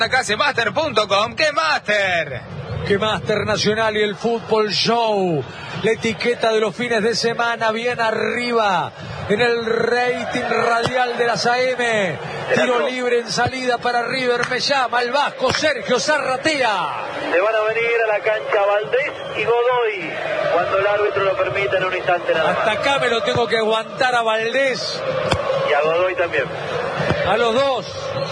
Casemaster.com. ¡Qué Master! Que Master Nacional y el Fútbol Show. La etiqueta de los fines de semana bien arriba en el rating radial de las AM. Tiro libre en salida para River. Me llama el vasco Sergio Zarratea. Se van a venir a la cancha Valdés y Godoy cuando el árbitro lo permita en un instante nada más. Hasta acá me lo tengo que aguantar a Valdés. Y a Godoy también. A los dos.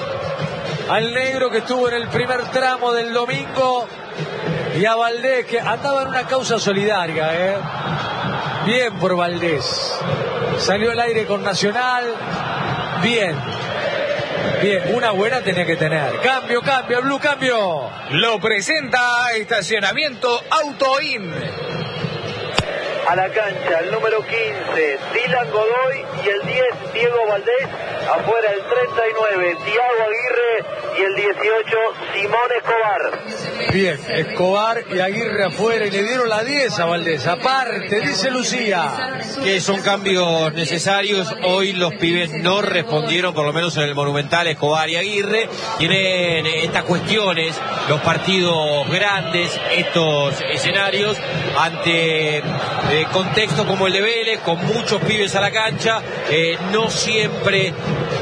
Al negro que estuvo en el primer tramo del domingo. Y a Valdés, que andaba en una causa solidaria, Bien por Valdés. Salió al aire con Nacional. Bien, una buena tenía que tener. Cambio, Blue, cambio. Lo presenta Estacionamiento Autoin. A la cancha, el número 15, Dylan Godoy, y el 10, Diego Valdés. Afuera el 39, Thiago Aguirre, y el 18, Simón Escobar. Bien, Escobar y Aguirre afuera, y le dieron la 10 a Valdés. Aparte, dice Lucía. Que son cambios necesarios. Hoy los pibes no respondieron, por lo menos en el Monumental, Escobar y Aguirre. Tienen estas cuestiones, los partidos grandes, estos escenarios, ante contextos como el de Vélez, con muchos pibes a la cancha, no siempre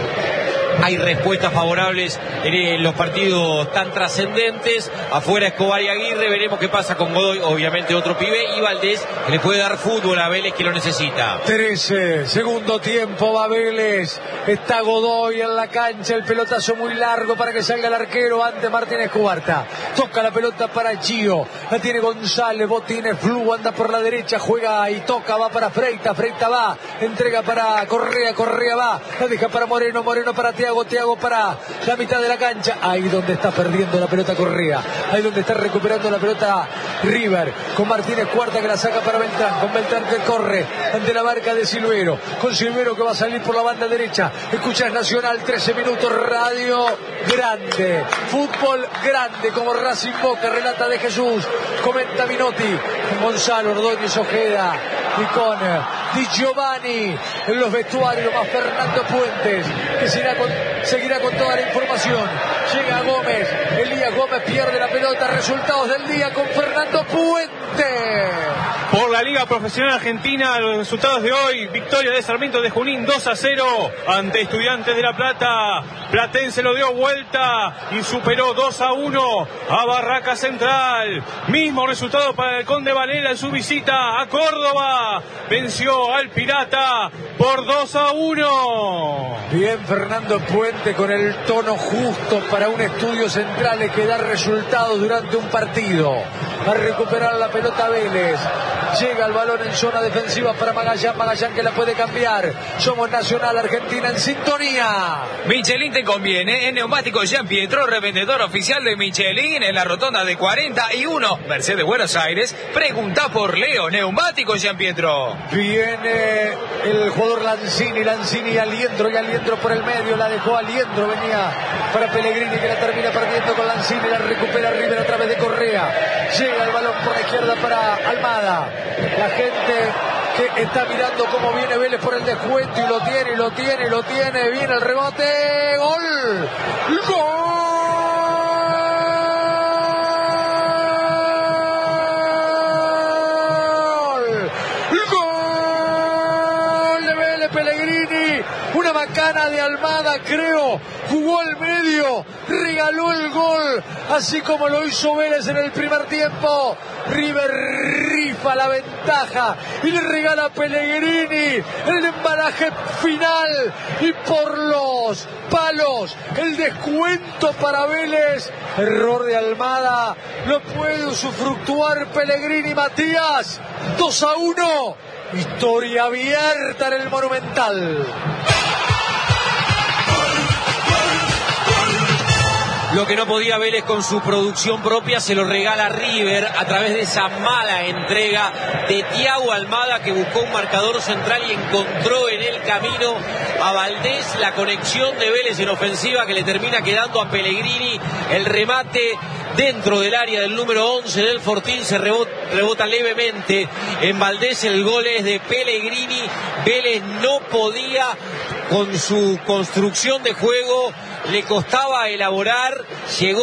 hay respuestas favorables en los partidos tan trascendentes. Afuera Escobar y Aguirre, veremos qué pasa con Godoy, obviamente otro pibe, y Valdés, que le puede dar fútbol a Vélez, que lo necesita. 13, segundo tiempo, va Vélez, está Godoy en la cancha, el pelotazo muy largo para que salga el arquero ante Martínez Cubarta. Toca la pelota para Gio, la tiene González, Botines, Flu, anda por la derecha, juega y toca, va para Freita va, entrega para Correa va, la deja para Moreno para Thiago para la mitad de la cancha, ahí donde está perdiendo la pelota Correa, ahí donde está recuperando la pelota River, con Martínez Cuarta que la saca para Beltrán, con Beltrán que corre ante la marca de Silvero, con Silvero que va a salir por la banda derecha. Escuchas Nacional, 13 minutos, radio grande, fútbol grande, como Racing Boca, relata de Jesús, comenta Minotti, con Gonzalo Ordóñez Ojeda y con Di Giovanni en los vestuarios, más Fernando Puentes, que seguirá con toda la información. Llega Gómez, Elías Gómez pierde la pelota, resultados del día con Fernando Puente. Por la Liga Profesional Argentina, los resultados de hoy: victoria de Sarmiento de Junín 2-0 ante Estudiantes de La Plata. Platense lo dio vuelta y superó 2-1 a Barraca Central. Mismo resultado para el Conde Varela en su visita a Córdoba. Venció al Pirata por 2-1. Bien Fernando Puente, con el tono justo para un Estudio Centrales que da resultados durante un partido. Va a recuperar la pelota Vélez. Llega el balón en zona defensiva para Magallán que la puede cambiar. Somos Nacional, Argentina en sintonía. Michelin te conviene. En Neumáticos Jean Pietro, revendedor oficial de Michelin en la rotonda de 41, Mercedes, Buenos Aires. Pregunta por Leo. Neumáticos Jean Pietro. Viene el jugador Lanzini y Aliendro por el medio. La dejó Aliendro, venía para Pellegrini que la termina perdiendo con Lanzini. La recupera River a través de Correa. Llega el balón por la izquierda para Almada. La gente que está mirando cómo viene Vélez por el descuento, y lo tiene, viene el rebote, ¡gol! ¡Gol de Vélez! Pellegrini, una macana de Almada, creo, jugó al medio, regaló el gol, así como lo hizo Vélez en el primer tiempo. River rifa la ventaja y le regala a Pellegrini el embalaje final, y por los palos el descuento para Vélez. Error de Almada, no puede usufructuar Pellegrini. Matías, 2-1, historia abierta en el Monumental. Lo que no podía Vélez con su producción propia se lo regala River a través de esa mala entrega de Thiago Almada, que buscó un marcador central y encontró en el camino a Valdés. La conexión de Vélez en ofensiva que le termina quedando a Pellegrini. El remate dentro del área del número 11 del Fortín se rebota levemente en Valdés. El gol es de Pellegrini. Vélez no podía con su construcción de juego, le costaba elaborar, llegó